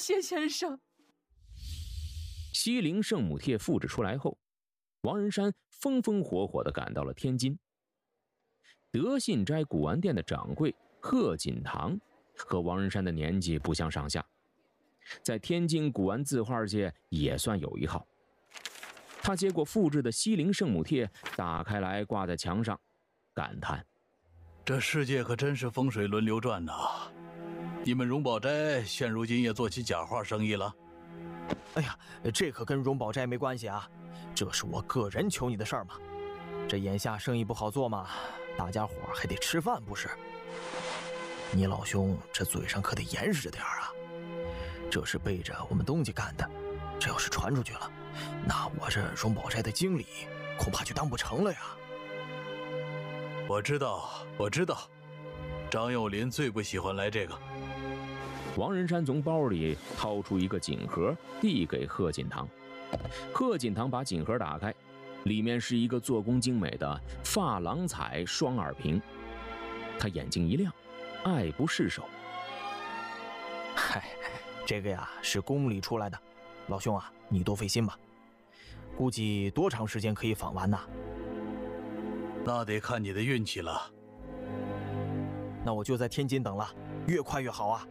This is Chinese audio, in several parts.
谢先生。 西陵圣母帖复制出来后，王仁山风风火火地赶到了天津。德信斋古玩店的掌柜贺锦堂和王仁山的年纪不相上下，在天津古玩字画界也算有一号。他接过复制的西陵圣母帖，打开来挂在墙上，感叹： 这世界可真是风水轮流转呐！你们荣宝斋现如今也做起假画生意了？ 哎呀，这可跟荣宝斋没关系啊，这是我个人求你的事儿嘛。这眼下生意不好做嘛，大家伙还得吃饭不是？你老兄这嘴上可得严实着点啊！这是背着我们东家干的，这要是传出去了，那我这荣宝斋的经理恐怕就当不成了呀。 我知道，张幼林最不喜欢来这个。 王仁山从包里掏出一个锦盒，递给贺锦堂。贺锦堂把锦盒打开，里面是一个做工精美的珐琅彩双耳瓶。他眼睛一亮，爱不释手。 嗨，这个呀是宫里出来的，老兄啊，你多费心吧。估计多长时间可以仿完呢？ 那得看你的运气了。 那我就在天津等了，越快越好啊。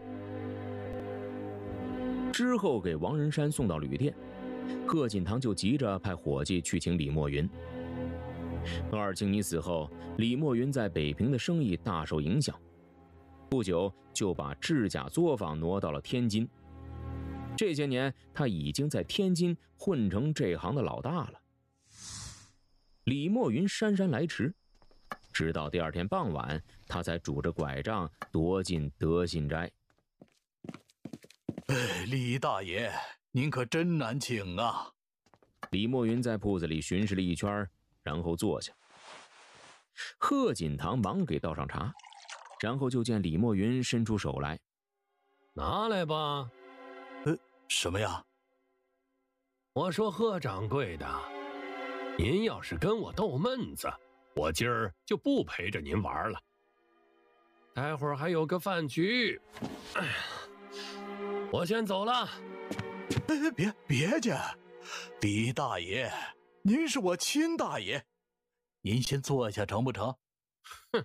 之后给王仁山送到旅店，贺锦堂就急着派伙计去请李墨云。二青你死后，李墨云在北平的生意大受影响，不久就把制甲作坊挪到了天津。这些年，他已经在天津混成这行的老大了。李墨云姗姗来迟，直到第二天傍晚，他才拄着拐杖踱进德信斋。 李大爷，您可真难请啊！ 李墨云在铺子里巡视了一圈，然后坐下。贺锦堂忙给倒上茶，然后就见李墨云伸出手来， 拿来吧。 什么呀？ 我说贺掌柜的，您要是跟我逗闷子，我今儿就不陪着您玩了。待会儿还有个饭局，哎呀，我先走了。 别介，李大爷，您是我亲大爷，您先坐下成不成？ 哼。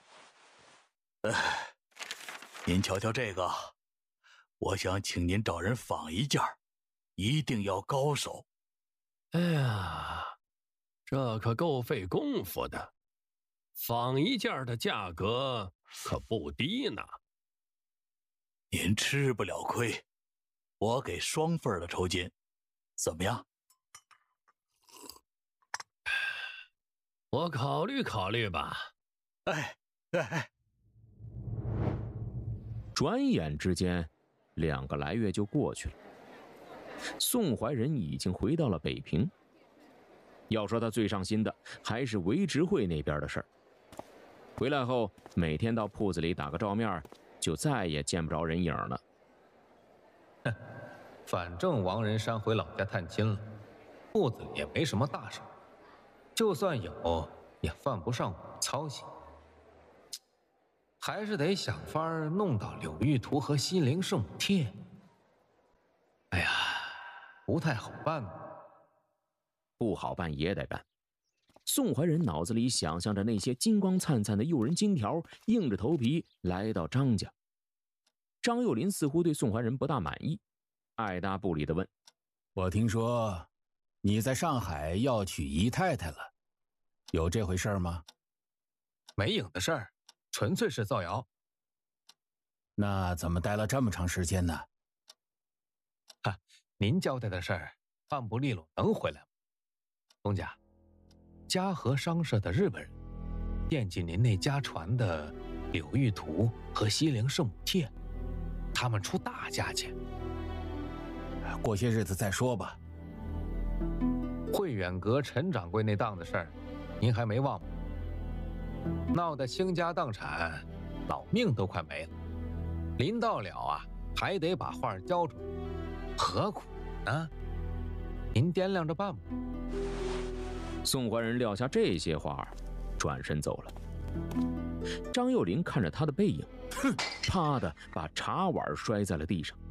您瞧瞧这个，我想请您找人仿一件，一定要高手。 哎呀，这可够费功夫的，仿一件的价格可不低呢。 您吃不了亏，我给双份的酬金，怎么样？ 我考虑考虑吧。 哎。 转眼之间，2个来月就过去了。宋怀仁已经回到了北平。要说他最上心的，还是维执会那边的事儿。回来后，每天到铺子里打个照面，就再也见不着人影了。 反正王仁山回老家探亲了，铺子里也没什么大事，就算有，也犯不上我操心。还是得想法弄到柳玉图和西陵圣母帖。哎呀，不太好办呢。 不好办也得干。宋怀仁脑子里想象着那些金光灿灿的诱人金条，硬着头皮来到张家。张幼林似乎对宋怀仁不大满意，爱答不理地问：“ 我听说你在上海要娶姨太太了，有这回事吗？” 没影的事儿，纯粹是造谣。 那怎么待了这么长时间呢？ 您交代的事儿办不利落，能回来吗？东家，嘉禾商社的日本人惦记您那家传的柳玉图和西陵圣母帖，他们出大价钱。 过些日子再说吧。 慧远阁陈掌柜那档子事儿，您还没忘吗？闹得倾家荡产，老命都快没了。临到了啊，还得把话交出去，何苦呢？您掂量着办吧。 宋怀仁撂下这些话，转身走了。张幼林看着他的背影，啪的把茶碗摔在了地上。